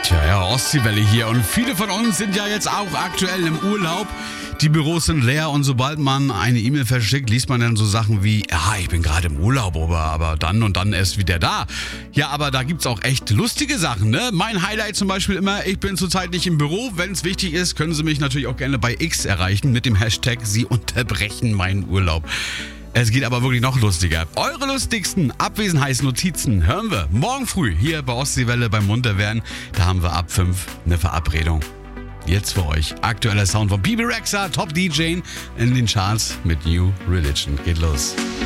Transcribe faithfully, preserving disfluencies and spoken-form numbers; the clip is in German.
Tja, ja, Ostseewelle hier und viele von uns sind ja jetzt auch aktuell im Urlaub. Die Büros sind leer und sobald man eine E-Mail verschickt, liest man dann so Sachen wie, ja, ich bin gerade im Urlaub, aber, aber dann und dann erst wieder da. Ja, aber da gibt's auch echt lustige Sachen, ne? Mein Highlight zum Beispiel immer, ich bin zurzeit nicht im Büro. Wenn es wichtig ist, können Sie mich natürlich auch gerne bei X erreichen mit dem Hashtag Sie unterbrechen meinen Urlaub. Es geht aber wirklich noch lustiger. Eure lustigsten Abwesenheitsnotizen hören wir morgen früh hier bei Ostseewelle beim Munterwerden. Da haben wir ab fünf eine Verabredung. Jetzt für euch aktueller Sound von Bebe Rexha, Top D J in den Charts mit New Religion. Geht los.